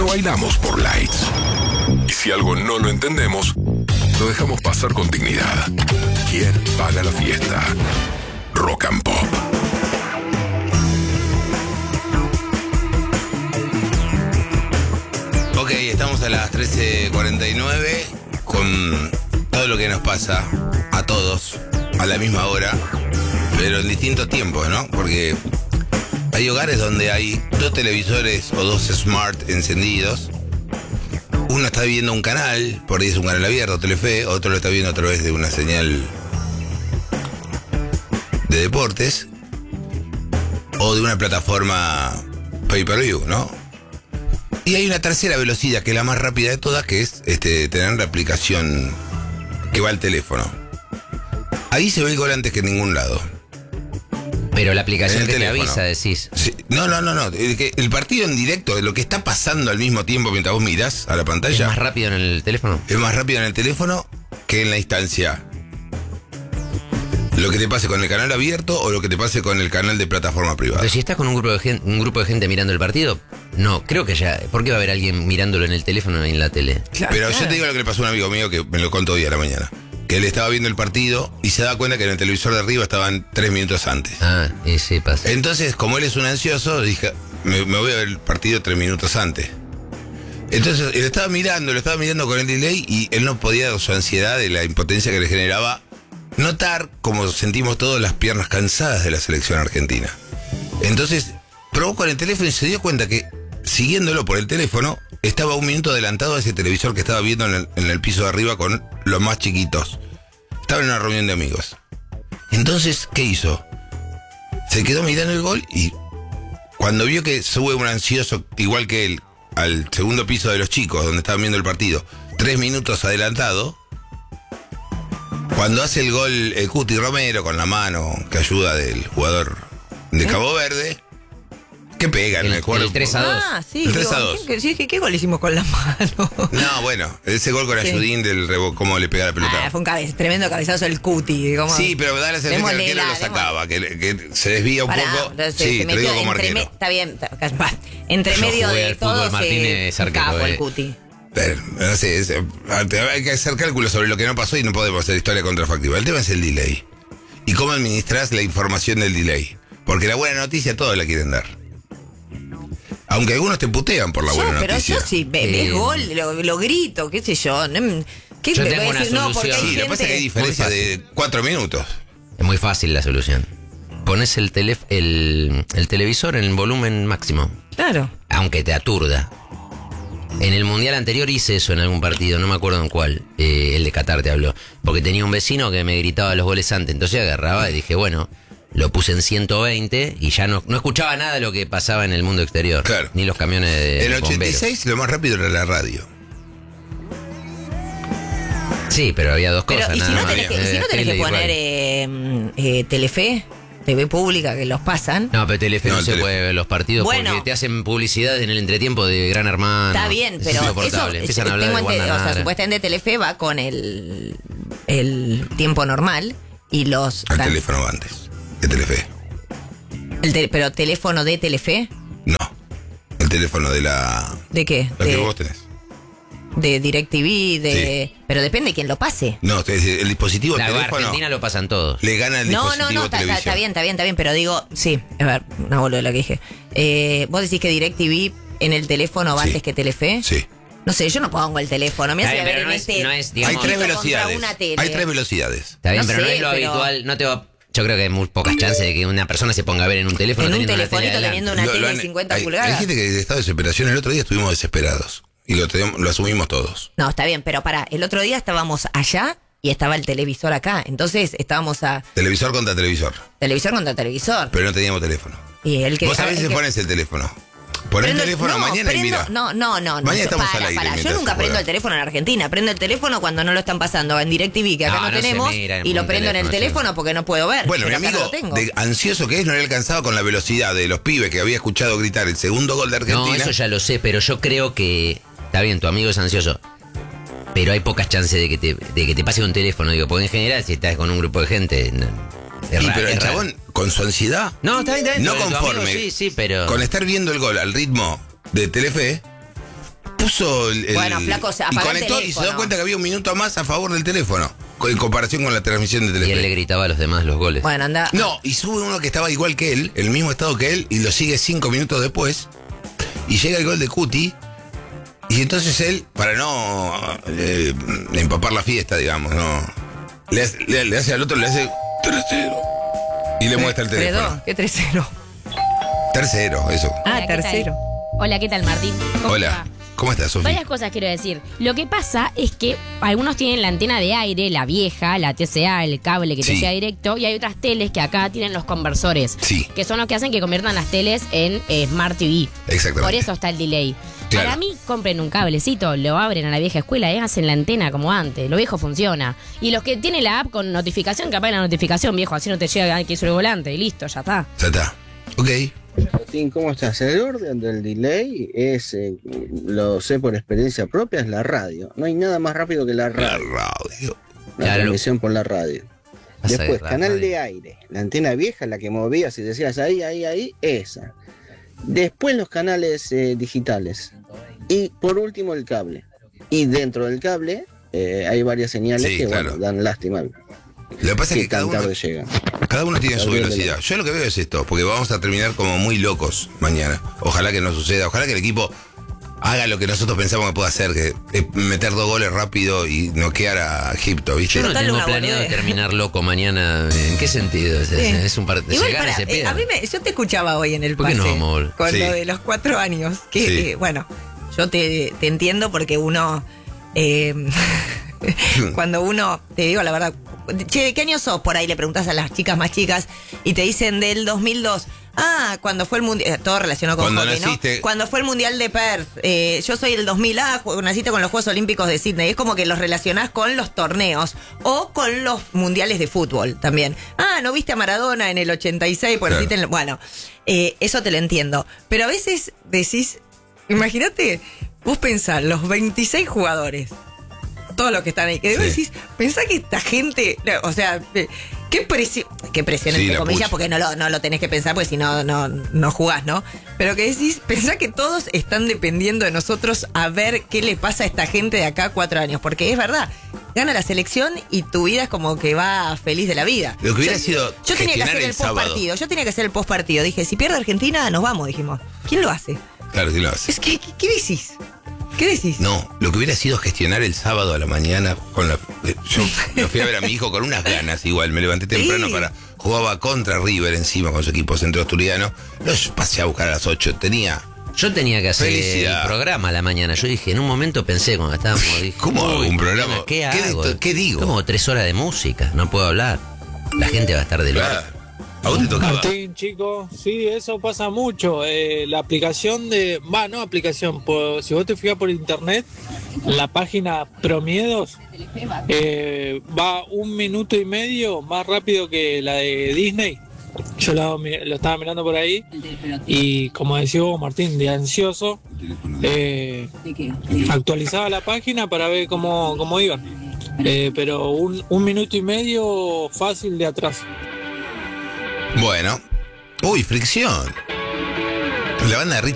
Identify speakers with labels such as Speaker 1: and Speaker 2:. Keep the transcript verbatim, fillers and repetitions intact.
Speaker 1: pero bailamos por Lights. Y si algo no lo entendemos, lo dejamos pasar con dignidad. ¿Quién paga la fiesta? Rock and Pop.
Speaker 2: Ok, estamos a las trece cuarenta y nueve con todo lo que nos pasa a todos a la misma hora, pero en distintos tiempos, ¿no? Porque hay hogares donde hay dos televisores o dos smart encendidos. Uno está viendo un canal, por ahí es un canal abierto, Telefe, otro lo está viendo a través de una señal de deportes o de una plataforma pay-per-view, ¿no? Y hay una tercera velocidad, que es la más rápida de todas, que es este, tener la aplicación que va al teléfono. Ahí se ve el gol antes que en ningún lado.
Speaker 3: Pero la aplicación
Speaker 2: el
Speaker 3: que
Speaker 2: teléfono.
Speaker 3: te avisa, decís.
Speaker 2: Sí. No, no, no, no. El, que el partido en directo, de lo que está pasando al mismo tiempo mientras vos mirás a la pantalla.
Speaker 3: ¿Es más rápido en el teléfono?
Speaker 2: Es más rápido en el teléfono que en la instancia. Lo que te pase con el canal abierto o lo que te pase con el canal de plataforma privada.
Speaker 3: Pero si estás con un grupo de gente, un grupo de gente mirando el partido, no, creo que ya. ¿Por qué va a haber alguien mirándolo en el teléfono y en la tele?
Speaker 2: Claro, Pero claro. Yo te digo lo que le pasó a un amigo mío que me lo contó hoy a la mañana. Que él estaba viendo el partido y se da cuenta que en el televisor de arriba estaban tres minutos antes.
Speaker 3: Ah, ese pasa.
Speaker 2: Entonces, como él es un ansioso, dije, me, me voy a ver el partido tres minutos antes. Entonces, él estaba mirando, lo estaba mirando con el delay y él no podía, su ansiedad y la impotencia que le generaba, notar, como sentimos todos, las piernas cansadas de la selección argentina. Entonces, probó con el teléfono y se dio cuenta que, siguiéndolo por el teléfono, estaba un minuto adelantado a ese televisor que estaba viendo en el, en el piso de arriba con los más chiquitos. Estaba en una reunión de amigos. Entonces, ¿qué hizo? Se quedó mirando el gol y cuando vio que sube un ansioso, igual que él, al segundo piso de los chicos, donde estaban viendo el partido, tres minutos adelantado, cuando hace el gol el Cuti Romero con la mano que ayuda del jugador de Cabo Verde, que pega en el, el jugador.
Speaker 3: El tres a dos.
Speaker 4: Ah, sí.
Speaker 2: El tres a
Speaker 4: digo,
Speaker 2: dos.
Speaker 4: ¿qué, qué, ¿Qué gol hicimos con la mano?
Speaker 2: No, bueno, ese gol con
Speaker 4: Sí.
Speaker 2: Ayudín del rebo, cómo le pega la pelota.
Speaker 4: Ah, fue un cabe- tremendo cabezazo el Cuti. ¿Cómo?
Speaker 2: Sí, pero da la sensación que el
Speaker 4: Démosle
Speaker 2: arquero
Speaker 4: la-
Speaker 2: lo sacaba, que, que se desvía un
Speaker 4: Pará,
Speaker 2: poco.
Speaker 4: entonces
Speaker 2: Sí,
Speaker 4: se
Speaker 2: te lo digo
Speaker 4: metió
Speaker 2: como
Speaker 4: entre
Speaker 2: arquero.
Speaker 4: me- Está bien, está- entre
Speaker 3: Yo
Speaker 4: medio
Speaker 3: jugué
Speaker 4: de
Speaker 3: al fútbol,
Speaker 4: todos
Speaker 3: Martín
Speaker 4: eh,
Speaker 3: es arquero,
Speaker 4: capo
Speaker 3: eh.
Speaker 4: el Cuti.
Speaker 2: Pero, no sé, es- hay que hacer cálculos sobre lo que no pasó y no podemos hacer historia contrafactiva. El tema es el delay. Y cómo administrás la información del delay. Porque la buena noticia todos la quieren dar. Aunque algunos te putean por la
Speaker 4: Yo,
Speaker 2: buena
Speaker 4: pero
Speaker 2: noticia.
Speaker 4: yo si ve-
Speaker 3: Eh.
Speaker 4: ves gol, lo, lo grito, qué sé yo. no- ¿Qué
Speaker 3: Yo
Speaker 4: te
Speaker 3: tengo
Speaker 4: voy a
Speaker 3: una
Speaker 4: decir? No, porque hay
Speaker 3: solución.
Speaker 2: Sí, lo que pasa es que hay
Speaker 4: gente...
Speaker 2: diferencia
Speaker 3: Muy
Speaker 2: de cuatro minutos.
Speaker 3: Es muy fácil la solución. Pones el, telef- el, el televisor en volumen máximo,
Speaker 4: Claro.
Speaker 3: aunque te aturda. En el mundial anterior hice eso en algún partido, no me acuerdo en cuál. Eh, el de Qatar te habló. Porque tenía un vecino que me gritaba los goles antes. Entonces agarraba y dije, bueno, lo puse en ciento veinte y ya no, no escuchaba nada de lo que pasaba en el mundo exterior.
Speaker 2: Claro.
Speaker 3: Ni los camiones de
Speaker 2: En el ochenta y
Speaker 3: bomberos.
Speaker 2: seis lo más rápido era la radio.
Speaker 3: Sí, pero había dos
Speaker 4: Pero,
Speaker 3: cosas.
Speaker 4: ¿y si
Speaker 3: nada
Speaker 4: no
Speaker 3: más.
Speaker 4: tenés que, y si
Speaker 3: Eh,
Speaker 4: no tenés
Speaker 3: tele
Speaker 4: que
Speaker 3: y
Speaker 4: poner
Speaker 3: radio.
Speaker 4: eh, eh, Telefe, T V pública, que los pasan?
Speaker 3: No, pero Telefe
Speaker 2: No,
Speaker 3: no,
Speaker 2: el
Speaker 3: se
Speaker 2: Telefe.
Speaker 3: puede ver los partidos
Speaker 4: Bueno.
Speaker 3: porque te hacen publicidad en el entretiempo de Gran Hermano.
Speaker 4: Está bien,
Speaker 3: Es
Speaker 4: pero eso,
Speaker 3: insoportable. Empiezan a hablar
Speaker 4: tengo
Speaker 3: de
Speaker 4: entendido, o sea,
Speaker 3: Guandanara.
Speaker 4: supuestamente Telefe va con el, el tiempo normal y los...
Speaker 2: Al
Speaker 4: dan-
Speaker 2: teléfono antes. De Telefe.
Speaker 4: el te- pero teléfono de Telefe,
Speaker 2: No. El teléfono de la.
Speaker 4: ¿de qué?
Speaker 2: La que
Speaker 4: De,
Speaker 2: vos tenés.
Speaker 4: de DirecTV, de... Pero depende de quién lo pase.
Speaker 2: No, es decir, el dispositivo
Speaker 3: La
Speaker 2: teléfono
Speaker 3: Argentina lo pasan todos.
Speaker 2: le gana el
Speaker 4: No,
Speaker 2: dispositivo
Speaker 4: no, no, está, está-
Speaker 2: televisión.
Speaker 4: está bien, está bien, está bien, pero digo, sí, a ver, una boluda lo que dije. Eh, ¿Vos decís que DirecTV en el teléfono va
Speaker 2: Sí.
Speaker 4: antes que Telefe?
Speaker 2: Sí.
Speaker 4: No sé, yo no pongo el teléfono, me
Speaker 3: Está
Speaker 4: hace
Speaker 3: bien,
Speaker 4: ver
Speaker 3: pero
Speaker 4: en
Speaker 3: no es-
Speaker 4: este...
Speaker 3: no es,
Speaker 2: Hay
Speaker 3: digamos-
Speaker 2: tres
Speaker 4: contra
Speaker 2: velocidades.
Speaker 4: una tele.
Speaker 2: Hay tres velocidades.
Speaker 3: Está bien,
Speaker 4: No
Speaker 3: pero no
Speaker 4: sé,
Speaker 3: es lo
Speaker 4: pero-
Speaker 3: habitual. No te va. Yo creo que hay muy pocas chances de que una persona se ponga a ver en un teléfono.
Speaker 4: En un
Speaker 3: teniendo una
Speaker 4: telefonito
Speaker 3: tele
Speaker 4: teniendo
Speaker 3: adelante.
Speaker 4: una
Speaker 2: Lo- lo
Speaker 4: tele
Speaker 2: han-
Speaker 4: de cincuenta
Speaker 2: hay,
Speaker 4: pulgadas.
Speaker 2: Hay gente que de estado de desesperación. El otro día estuvimos desesperados. Y lo, tenemos- lo asumimos todos.
Speaker 4: No, está bien, pero para, el otro día estábamos allá y estaba el televisor acá. Entonces estábamos a
Speaker 2: Televisor contra televisor.
Speaker 4: televisor contra televisor.
Speaker 2: Pero no teníamos teléfono.
Speaker 4: Y el que
Speaker 2: Vos a
Speaker 4: el
Speaker 2: veces
Speaker 4: que-
Speaker 2: pones el teléfono. Ponés el
Speaker 4: prendo-
Speaker 2: teléfono
Speaker 4: no,
Speaker 2: mañana y
Speaker 4: prendo-
Speaker 2: mira.
Speaker 4: No, no, no. no
Speaker 2: Mañana
Speaker 4: yo-
Speaker 2: estamos
Speaker 4: para,
Speaker 2: al aire
Speaker 4: para,
Speaker 2: mientras
Speaker 4: yo nunca
Speaker 2: se
Speaker 4: prendo
Speaker 2: juega.
Speaker 4: el teléfono en Argentina. Prendo el teléfono cuando no lo están pasando en DirecTV, que acá
Speaker 3: No,
Speaker 4: no,
Speaker 3: no se
Speaker 4: tenemos,
Speaker 3: mira en
Speaker 4: y lo
Speaker 3: un
Speaker 4: prendo en el
Speaker 3: teléfono,
Speaker 4: teléfono porque no puedo ver.
Speaker 2: Bueno, mi
Speaker 4: pero acá
Speaker 2: amigo,
Speaker 4: no lo tengo.
Speaker 2: de ansioso que es, no le alcanzaba con la velocidad de los pibes que había escuchado gritar el segundo gol de Argentina.
Speaker 3: No, eso ya lo sé, pero yo creo que. Está bien, tu amigo es ansioso. Pero hay pocas chances de que te, de que te pase un teléfono, digo, porque en general si estás con un grupo de gente. No, es
Speaker 2: Sí,
Speaker 3: raro,
Speaker 2: pero
Speaker 3: es
Speaker 2: el
Speaker 3: raro.
Speaker 2: chabón, con su ansiedad,
Speaker 3: No, está bien, está bien,
Speaker 2: no
Speaker 3: tu amigo
Speaker 2: conforme,
Speaker 3: sí, sí, pero.
Speaker 2: con estar viendo el gol al ritmo de Telefe, puso el, el-
Speaker 4: Bueno, flaco,
Speaker 2: y
Speaker 4: apagá el
Speaker 2: conectó y se
Speaker 4: teléfono.
Speaker 2: dio cuenta que había un minuto más a favor del teléfono en comparación con la transmisión de
Speaker 3: Y él le
Speaker 2: Telefe.
Speaker 3: gritaba a los demás los goles.
Speaker 4: Bueno, anda.
Speaker 2: No, y sube uno que estaba igual que él, en el mismo estado que él, y lo sigue cinco minutos después. Y llega el gol de Cuti. Y entonces él, para no eh, empapar la fiesta, digamos, no le hace, le, le hace al otro, le hace tercero. Y le muestra el
Speaker 4: tres dos,
Speaker 2: teléfono.
Speaker 4: ¿qué tercero?
Speaker 2: Tercero, eso.
Speaker 4: Ah,
Speaker 5: Hola, ¿qué tal?
Speaker 4: tercero.
Speaker 5: Hola, ¿qué tal, Martín? ¿Cómo
Speaker 2: Hola.
Speaker 5: va?
Speaker 2: ¿Cómo estás, Sofía?
Speaker 5: Varias cosas quiero decir. Lo que pasa es que algunos tienen la antena de aire, la vieja, la T C A, el cable que te
Speaker 2: Sí.
Speaker 5: llega directo, y hay otras teles que acá tienen los conversores,
Speaker 2: Sí.
Speaker 5: que son los que hacen que conviertan las teles en eh, Smart T V.
Speaker 2: Exactamente.
Speaker 5: Por eso está el delay.
Speaker 2: Claro.
Speaker 5: Para mí, compren un cablecito, lo abren a la vieja escuela y hacen la antena como antes. Lo viejo funciona. Y los que tienen la app con notificación, que apaguen la notificación, viejo, así no te llega que hizo el volante y listo, ya está.
Speaker 2: Ya está. Ok.
Speaker 6: Martín, ¿cómo estás? El orden del delay es, eh, lo sé por experiencia propia, es la radio. No hay nada más rápido que la
Speaker 2: La
Speaker 6: radio.
Speaker 2: radio.
Speaker 6: La
Speaker 3: Claro.
Speaker 6: transmisión por la radio.
Speaker 3: Vas a
Speaker 6: Después,
Speaker 3: agarrar
Speaker 6: canal
Speaker 3: radio.
Speaker 6: de aire. La antena vieja, la que movías y decías ahí, ahí, ahí, esa. Después los canales eh, digitales. Y por último el cable. Y dentro del cable eh, hay varias señales
Speaker 2: Sí,
Speaker 6: que
Speaker 2: claro.
Speaker 6: bueno, dan lástima.
Speaker 2: Lo que pasa es
Speaker 6: Que
Speaker 2: que cada
Speaker 6: tan
Speaker 2: uno,
Speaker 6: tarde llegan.
Speaker 2: cada uno tiene su
Speaker 6: Gabriel
Speaker 2: velocidad. Yo lo que veo es esto, porque vamos a terminar como muy locos mañana. Ojalá que no suceda. Ojalá que el equipo haga lo que nosotros pensamos que puede hacer, que es meter dos goles rápido y noquear a Egipto, ¿viste?
Speaker 3: Yo no
Speaker 4: Total,
Speaker 3: tengo
Speaker 4: una
Speaker 3: planeado
Speaker 4: boludez.
Speaker 3: terminar loco mañana. ¿En qué sentido? Es, es- es un partido.
Speaker 4: Igual,
Speaker 3: Se gana,
Speaker 4: pará,
Speaker 3: se
Speaker 4: eh,
Speaker 3: pierde.
Speaker 4: a mí me, yo te escuchaba hoy en el
Speaker 3: ¿Por qué
Speaker 4: pase
Speaker 3: no, amor?
Speaker 4: con
Speaker 2: Sí.
Speaker 4: lo de los cuatro años. Que,
Speaker 2: Sí.
Speaker 4: eh, bueno, yo te, te entiendo porque uno, eh, cuando uno, te digo la verdad, che, ¿de qué año sos? Por ahí le preguntas a las chicas más chicas y te dicen del dos mil dos. Ah, cuando fue el mundial, todo relacionado con
Speaker 2: Cuando
Speaker 4: hockey,
Speaker 2: naciste.
Speaker 4: ¿no? Cuando fue el mundial de Perth, eh, yo soy el dos mil, ah, ju- naciste con los Juegos Olímpicos de Sydney. Es como que los relacionás con los torneos o con los mundiales de fútbol también. Ah, ¿no viste a Maradona en el ochenta y seis? Pues
Speaker 2: Claro.
Speaker 4: naciste en el- bueno, eh, eso te lo entiendo. Pero a veces decís, imagínate, vos pensás, los veintiséis jugadores, todos los que están ahí, que
Speaker 2: Sí.
Speaker 4: vos decís, pensá que esta gente, o sea, eh, qué presión, qué presión
Speaker 2: Sí,
Speaker 4: entre
Speaker 2: la
Speaker 4: comillas,
Speaker 2: pucha.
Speaker 4: porque no lo, no lo tenés que pensar, porque si no, no, no jugás, ¿no? Pero que decís, pensá que todos están dependiendo de nosotros a ver qué le pasa a esta gente de acá a cuatro años, porque es verdad, gana la selección y tu vida es como que va feliz de la vida.
Speaker 2: Lo que hubiera
Speaker 4: Yo-
Speaker 2: sido
Speaker 4: Yo tenía que
Speaker 2: gestionar
Speaker 4: hacer
Speaker 2: el
Speaker 4: el post
Speaker 2: sábado.
Speaker 4: partido, yo tenía que hacer el post partido. Dije, si pierde Argentina, nos vamos, dijimos. ¿Quién lo hace?
Speaker 2: Claro, sí lo hace.
Speaker 4: Es que, ¿qué, qué decís? ¿Qué decís?
Speaker 2: No, lo que hubiera sido gestionar el sábado a la mañana con la. eh, Yo me fui a ver a mi hijo con unas ganas igual. Me levanté temprano
Speaker 4: Sí.
Speaker 2: para. Jugaba contra River encima con su equipo centro asturiano. Los pasé a buscar a las ocho. Tenía.
Speaker 3: Yo tenía que hacer
Speaker 2: Felicidad.
Speaker 3: el programa a la mañana. Yo dije, en un momento pensé cuando estábamos. Dije,
Speaker 2: ¿Cómo hago
Speaker 3: uy,
Speaker 2: un programa?
Speaker 3: ¿Qué
Speaker 2: ¿Qué
Speaker 3: hago?
Speaker 2: de- qué digo?
Speaker 3: Como tres horas de música. No puedo hablar. La gente va a estar de loco.
Speaker 2: Claro. A vos te tocaba.
Speaker 7: Martín, chicos, sí, eso pasa mucho. Eh, la aplicación de. Va, no aplicación. Por, si vos te fijas por internet, la página Promiedos eh, va un minuto y medio más rápido que la de Disney. Yo lo, lo estaba mirando por ahí y, como decía vos, Martín, de ansioso, eh, actualizaba la página para ver cómo, cómo iban. Eh, pero un, un minuto y medio fácil de atrás.
Speaker 2: Bueno. Uy, fricción. La banda de Richard